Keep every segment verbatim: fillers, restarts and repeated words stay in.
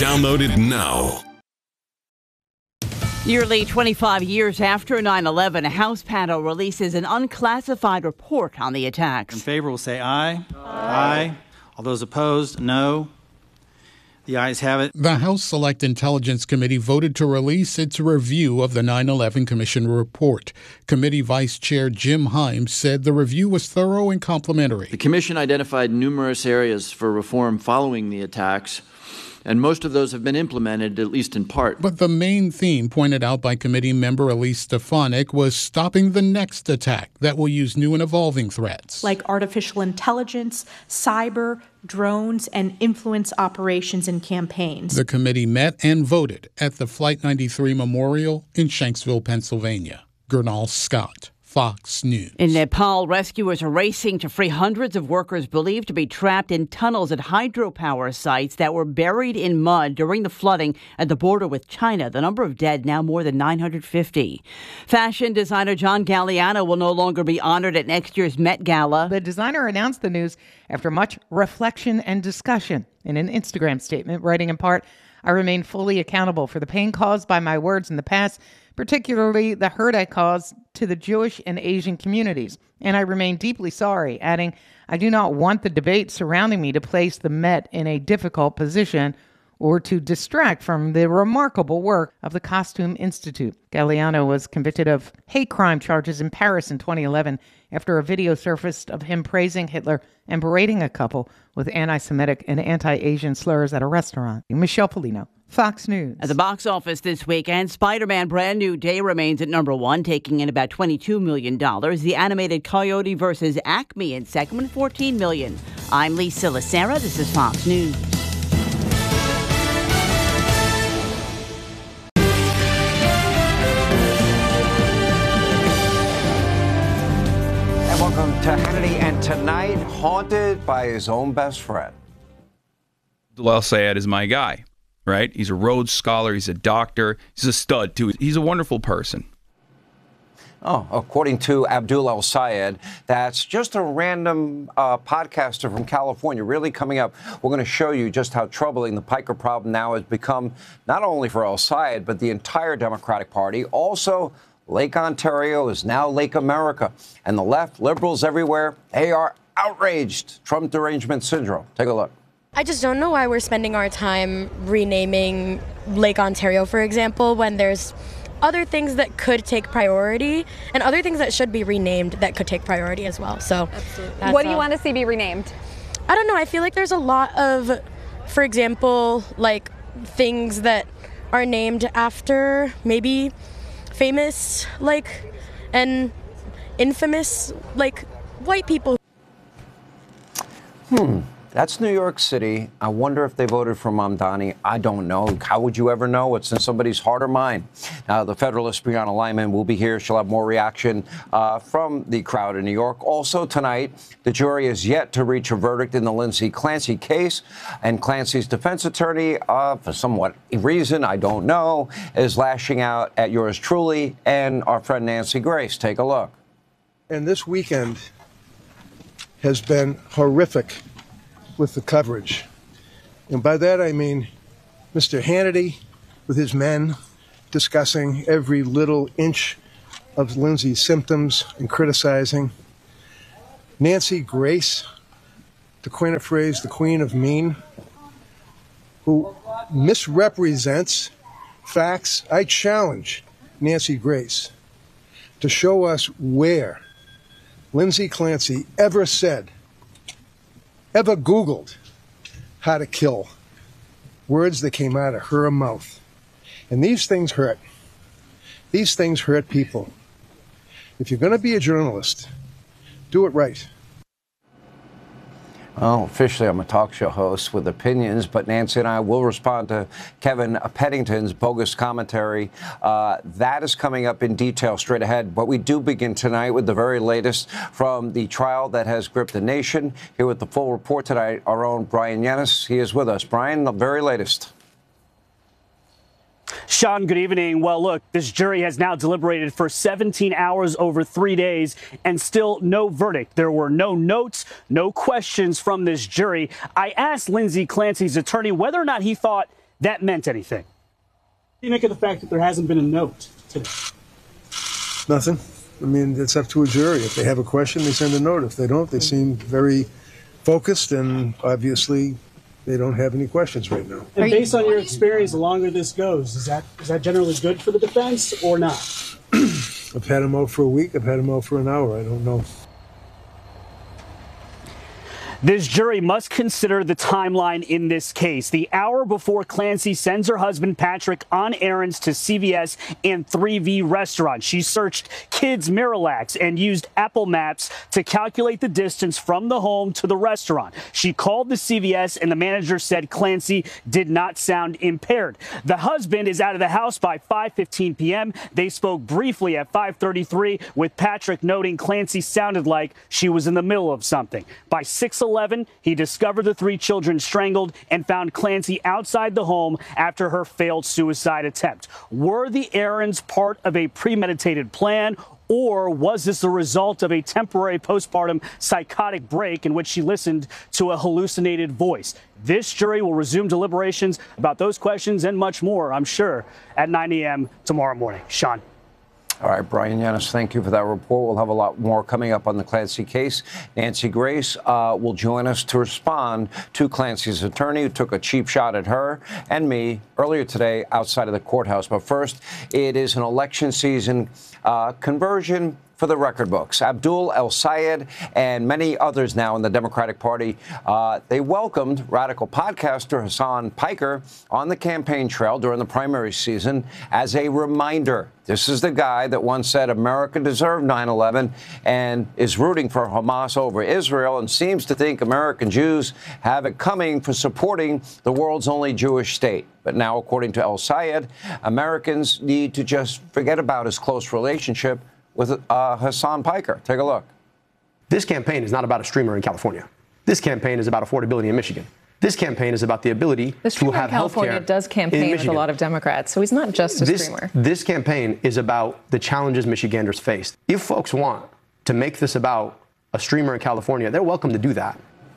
Download it now. Nearly twenty-five years after nine eleven, a House panel releases an unclassified report on the attacks. In favor will say aye. Aye. Aye. All those opposed, no. The ayes have it. The House Select Intelligence Committee voted to release its review of the nine eleven Commission report. Committee Vice Chair Jim Himes said the review was thorough and complimentary. The Commission identified numerous areas for reform following the attacks, and most of those have been implemented, at least in part. But the main theme pointed out by committee member Elise Stefanik was stopping the next attack that will use new and evolving threats. Like artificial intelligence, cyber, drones, and influence operations and campaigns. The committee met and voted at the Flight ninety-three Memorial in Shanksville, Pennsylvania. Gernal Scott, Fox News. In Nepal, rescuers are racing to free hundreds of workers believed to be trapped in tunnels at hydropower sites that were buried in mud during the flooding at the border with China. The number of dead now more than nine hundred fifty. Fashion designer John Galliano will no longer be honored at next year's Met Gala. The designer announced the news after much reflection and discussion. In an Instagram statement, writing in part, "I remain fully accountable for the pain caused by my words in the past, particularly the hurt I caused to the Jewish and Asian communities. And I remain deeply sorry," adding, "I do not want the debate surrounding me to place the Met in a difficult position or to distract from the remarkable work of the Costume Institute." Galliano was convicted of hate crime charges in Paris in twenty eleven after a video surfaced of him praising Hitler and berating a couple with anti-Semitic and anti-Asian slurs at a restaurant. Michelle Polino, Fox News. At the box office this weekend, Spider-Man Brand New Day remains at number one, taking in about twenty-two million dollars. The animated Coyote versus Acme in second with fourteen million dollars. I'm Lisa Lacera. This is Fox News. Welcome to Hannity, and tonight, haunted by his own best friend. Abdul Sayed is my guy, right? He's a Rhodes Scholar. He's a doctor. He's a stud, too. He's a wonderful person. Oh, according to Abdul El-Sayed, that's just a random uh, podcaster from California. Really coming up, we're going to show you just how troubling the piker problem now has become, not only for El-Sayed, but the entire Democratic Party. Also, Lake Ontario is now Lake America. And the left, liberals everywhere, they are outraged. Trump derangement syndrome. Take a look. I just don't know why we're spending our time renaming Lake Ontario, for example, when there's other things that could take priority and other things that should be renamed that could take priority as well. So, what do you want to see be renamed? I don't know. I feel like there's a lot of, for example, like things that are named after maybe famous, like, and infamous, like, white people. Hmm. That's New York City. I wonder if they voted for Mamdani. I don't know. How would you ever know? It's in somebody's heart or mind. Now, the Federalist Brianna Lyman will be here. She'll have more reaction uh, from the crowd in New York. Also tonight, the jury is yet to reach a verdict in the Lindsay Clancy case. And Clancy's defense attorney, uh, for somewhat reason, I don't know, is lashing out at yours truly and our friend Nancy Grace. Take a look. And this weekend has been horrific with the coverage. And by that I mean Mister Hannity with his men discussing every little inch of Lindsay's symptoms and criticizing. Nancy Grace, to coin a phrase, the queen of mean, who misrepresents facts. I challenge Nancy Grace to show us where Lindsay Clancy ever said, ever Googled how to kill, words that came out of her mouth. And these things hurt. These things hurt people. If you're going to be a journalist, do it right. Well, officially, I'm a talk show host with opinions, but Nancy and I will respond to Kevin Pettington's bogus commentary. Uh, that is coming up in detail straight ahead. But we do begin tonight with the very latest from the trial that has gripped the nation. Here with the full report tonight, our own Brian Yanis. He is with us. Brian, the very latest. Sean, good evening. Well, look, this jury has now deliberated for seventeen hours over three days and still no verdict. There were no notes, no questions from this jury. I asked Lindsay Clancy's attorney whether or not he thought that meant anything. What do you make of the fact that there hasn't been a note today? Nothing. I mean, it's up to a jury. If they have a question, they send a note. If they don't, they seem very focused, and obviously they don't have any questions right now. And based on your experience, the longer this goes, is that is that generally good for the defense or not? I've had them out for a week. I've had them out for an hour. I don't know. This jury must consider the timeline in this case. The hour before Clancy sends her husband Patrick on errands to C V S and three V restaurants, she searched Kids Miralax and used Apple Maps to calculate the distance from the home to the restaurant. She called the C V S and the manager said Clancy did not sound impaired. The husband is out of the house by five fifteen p m They spoke briefly at five thirty-three, with Patrick noting Clancy sounded like she was in the middle of something. By six eleven, he discovered the three children strangled and found Clancy outside the home after her failed suicide attempt. Were the errands part of a premeditated plan, or was this the result of a temporary postpartum psychotic break in which she listened to a hallucinated voice? This jury will resume deliberations about those questions and much more, I'm sure, at nine a m tomorrow morning. Sean. All right, Brian Yanis, thank you for that report. We'll have a lot more coming up on the Clancy case. Nancy Grace uh, will join us to respond to Clancy's attorney, who took a cheap shot at her and me earlier today outside of the courthouse. But first, it is an election season uh, conversion for the record books. Abdul El-Sayed and many others now in the Democratic Party, uh, they welcomed radical podcaster Hasan Piker on the campaign trail during the primary season as a reminder. This is the guy that once said America deserved nine eleven and is rooting for Hamas over Israel and seems to think American Jews have it coming for supporting the world's only Jewish state. But now, according to El-Sayed, Americans need to just forget about his close relationship with uh, Hasan Piker. Take a look. This campaign is not about a streamer in California. This campaign is about affordability in Michigan. This campaign is about the ability the to have in California healthcare does campaign with a lot of Democrats, so he's not just a this, streamer. This campaign is about the challenges Michiganders face. If folks want to make this about a streamer in California, they're welcome to do that.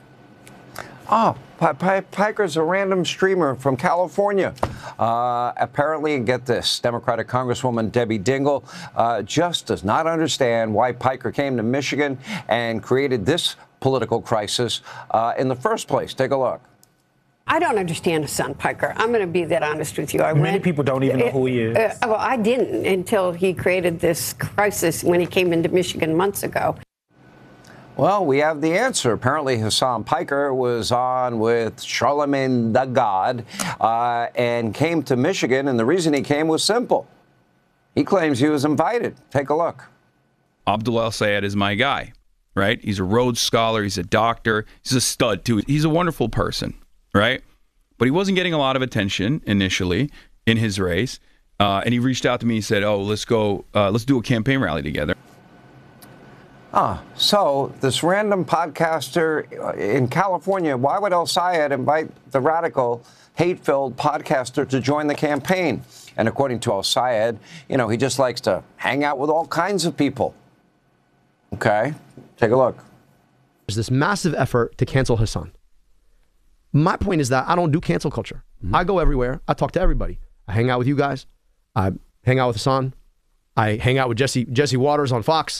Oh, Piker's a random streamer from California. Uh, apparently, get this, Democratic Congresswoman Debbie Dingell uh, just does not understand why Piker came to Michigan and created this political crisis uh, in the first place. Take a look. I don't understand Hasan Piker. I'm going to be that honest with you. I Many went, people don't even know who he is. Uh, well, I didn't until he created this crisis when he came into Michigan months ago. Well, we have the answer. Apparently, Hasan Piker was on with Charlemagne the God uh, and came to Michigan, and the reason he came was simple. He claims he was invited. Take a look. Abdul El-Sayed is my guy, right? He's a Rhodes Scholar. He's a doctor. He's a stud, too. He's a wonderful person, right? But he wasn't getting a lot of attention initially in his race, uh, and he reached out to me and said, oh, let's go, uh, let's do a campaign rally together. Ah, so this random podcaster in California, why would El-Sayed invite the radical, hate-filled podcaster to join the campaign? And according to El-Sayed, you know, he just likes to hang out with all kinds of people. Okay, take a look. There's this massive effort to cancel Hasan. My point is that I don't do cancel culture. Mm-hmm. I go everywhere. I talk to everybody. I hang out with you guys. I hang out with Hasan. I hang out with Jesse, Jesse Waters on Fox.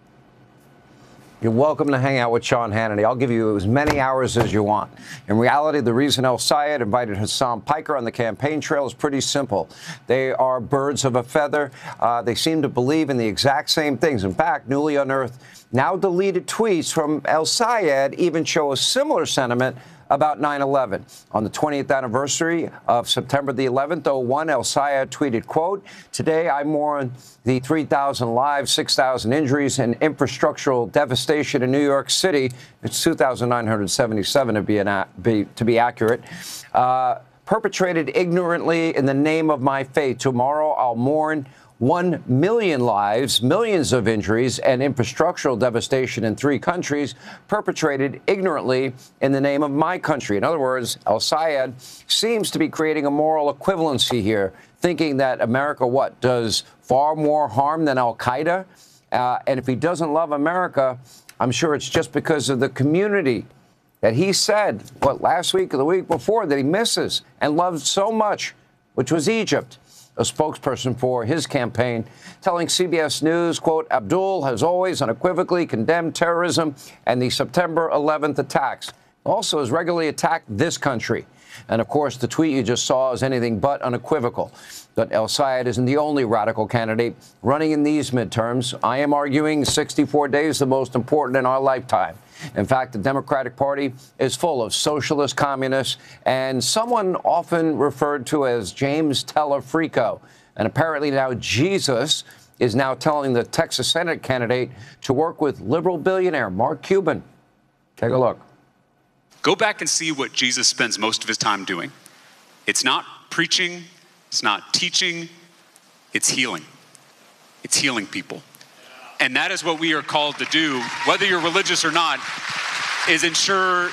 You're welcome to hang out with Sean Hannity. I'll give you as many hours as you want. In reality, the reason El-Sayed invited Hasan Piker on the campaign trail is pretty simple. They are birds of a feather. Uh, they seem to believe in the exact same things. In fact, newly unearthed, now deleted tweets from El-Sayed even show a similar sentiment about nine eleven. On the twentieth anniversary of September the eleventh, oh one, El-Sayed tweeted, quote, today I mourn the three thousand lives, six thousand injuries, and infrastructural devastation in New York City. It's two thousand nine hundred seventy-seven to be, an, be, to be accurate. Uh, perpetrated ignorantly in the name of my faith. Tomorrow I'll mourn one million lives, millions of injuries, and infrastructural devastation in three countries perpetrated ignorantly in the name of my country. In other words, El-Sayed seems to be creating a moral equivalency here, thinking that America, what, does far more harm than Al-Qaeda? Uh, and if he doesn't love America, I'm sure it's just because of the community that he said, what, last week or the week before, that he misses and loves so much, which was Egypt. A spokesperson for his campaign telling C B S News, quote, Abdul has always unequivocally condemned terrorism and the September eleventh attacks. Also has regularly attacked this country. And, of course, the tweet you just saw is anything but unequivocal. But El-Sayed isn't the only radical candidate running in these midterms. I am arguing sixty-four days the most important in our lifetime. In fact, the Democratic Party is full of socialist communists and someone often referred to as James Telefrico. And apparently now Jesus is now telling the Texas Senate candidate to work with liberal billionaire Mark Cuban. Take a look. Go back and see what Jesus spends most of his time doing. It's not preaching, it's not teaching, it's healing. It's healing people. And that is what we are called to do, whether you're religious or not, is ensure,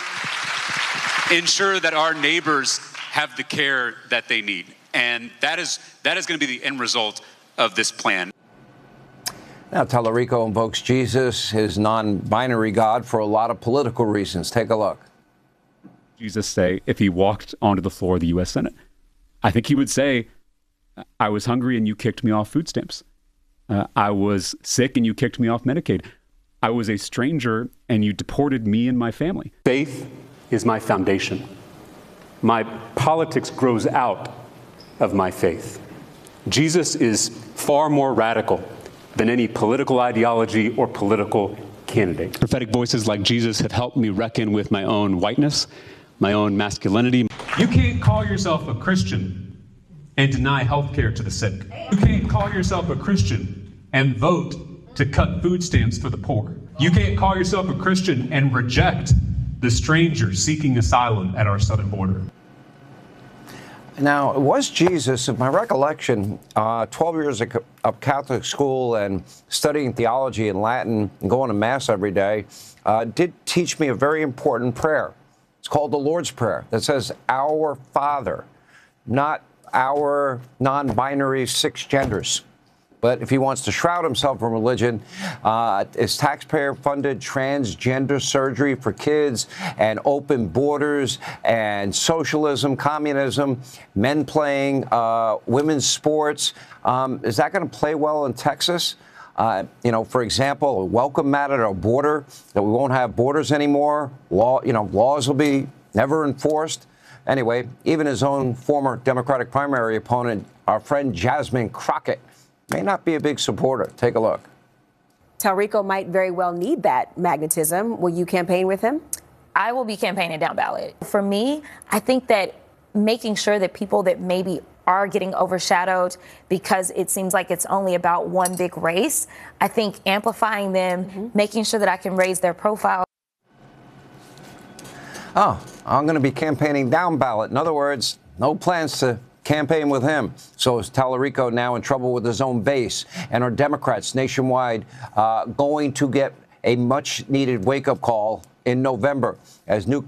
ensure that our neighbors have the care that they need. And that is, that is going to be the end result of this plan. Now, Telefrico invokes Jesus, his non-binary God, for a lot of political reasons. Take a look. Jesus say if he walked onto the floor of the U S Senate? I think he would say, I was hungry and you kicked me off food stamps. Uh, I was sick and you kicked me off Medicaid. I was a stranger and you deported me and my family. Faith is my foundation. My politics grows out of my faith. Jesus is far more radical than any political ideology or political candidate. Prophetic voices like Jesus have helped me reckon with my own whiteness, my own masculinity. You can't call yourself a Christian and deny health care to the sick. You can't call yourself a Christian and vote to cut food stamps for the poor. You can't call yourself a Christian and reject the stranger seeking asylum at our southern border. Now, it was Jesus, in my recollection, uh, twelve years of Catholic school and studying theology and Latin and going to Mass every day, uh, did teach me a very important prayer. It's called the Lord's Prayer that says, Our Father, not our non-binary six genders. But if he wants to shroud himself in religion, uh, is taxpayer-funded transgender surgery for kids and open borders and socialism, communism, men playing uh, women's sports, um, is that going to play well in Texas? Uh, you know, for example, a welcome mat at our border, that we won't have borders anymore. Law, you know, laws will be never enforced. Anyway, even his own former Democratic primary opponent, our friend Jasmine Crockett, may not be a big supporter. Take a look. Telefrico might very well need that magnetism. Will you campaign with him? I will be campaigning down ballot. For me, I think that making sure that people that maybe are getting overshadowed because it seems like it's only about one big race, I think amplifying them, mm-hmm. making sure that I can raise their profile. Oh, I'm going to be campaigning down ballot. In other words, no plans to campaign with him. So is Telefrico now in trouble with his own base? And are Democrats nationwide uh, going to get a much-needed wake-up call in November as new